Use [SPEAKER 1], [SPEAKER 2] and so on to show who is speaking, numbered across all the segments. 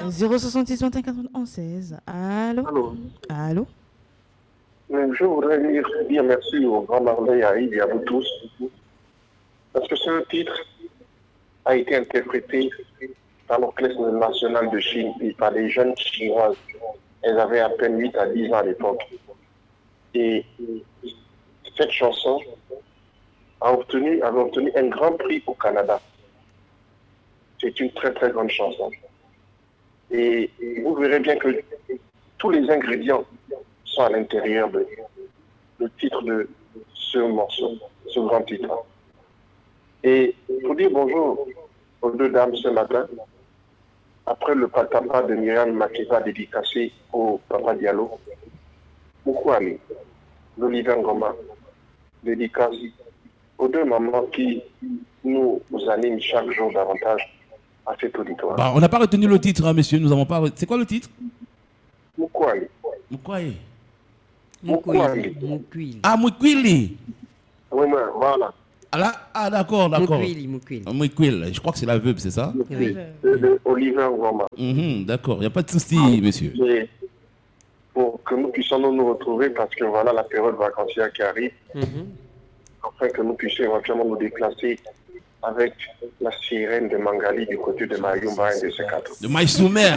[SPEAKER 1] 066 21 91 16. Allô?
[SPEAKER 2] Allô.
[SPEAKER 1] Allô?
[SPEAKER 2] Je voudrais dire merci au grand Marley, à Yves et à vous tous, parce que ce titre a été interprété par l'Orchestre national de Chine et par les jeunes chinoises. Elles avaient à peine 8 à 10 ans à l'époque. Et cette chanson avait obtenu un grand prix au Canada. C'est une très très grande chanson. Et vous verrez bien que tous les ingrédients sont à l'intérieur de le titre de ce morceau, ce grand titre. Et pour dire bonjour aux deux dames ce matin, après le patapa de Myriam Makeba dédicacé au Papa Diallo, Moukouali, l'Olivier Ngoma, dédicace aux deux mamans qui nous animent chaque jour davantage à cet auditoire.
[SPEAKER 3] Bah, on n'a pas retenu le titre, hein, monsieur. Nous avons pas. C'est quoi le titre?
[SPEAKER 2] Moukouali.
[SPEAKER 3] Moukouali.
[SPEAKER 4] Moukwili.
[SPEAKER 3] Ah, Moukwili.
[SPEAKER 2] Oui, voilà.
[SPEAKER 3] Ah, d'accord.
[SPEAKER 4] Moukwili.
[SPEAKER 3] Moukwili. Je crois que c'est la veuve, c'est ça?
[SPEAKER 4] Oui.
[SPEAKER 2] De Olivier Ngoma.
[SPEAKER 3] D'accord, il n'y a pas de souci, monsieur.
[SPEAKER 2] Et pour que nous puissions nous retrouver, parce que voilà la période vacancière qui arrive, afin que nous puissions éventuellement nous déplacer avec la sirène de Mangali du côté de Mayumba et de Sekato.
[SPEAKER 3] De Maïs-Soumer.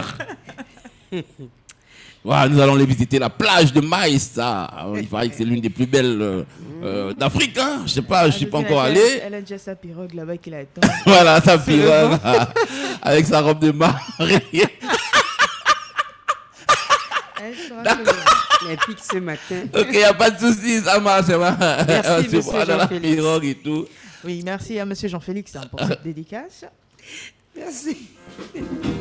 [SPEAKER 3] Voilà, nous allons aller visiter la plage de Maïs. Ça. Il paraît que c'est l'une des plus belles d'Afrique. Hein. Je sais pas, je ne suis pas encore allé.
[SPEAKER 1] Elle a déjà sa pirogue là-bas qui l'attend.
[SPEAKER 3] Voilà, sa pirogue avec sa robe de mariée.
[SPEAKER 4] Elle pique ce matin.
[SPEAKER 3] Ok, il n'y a pas de souci, ça marche.
[SPEAKER 4] Merci, monsieur
[SPEAKER 3] dans la
[SPEAKER 4] Jean-Félix.
[SPEAKER 3] pirogue et tout.
[SPEAKER 1] Oui, merci à monsieur Jean-Félix pour cette dédicace.
[SPEAKER 4] Merci.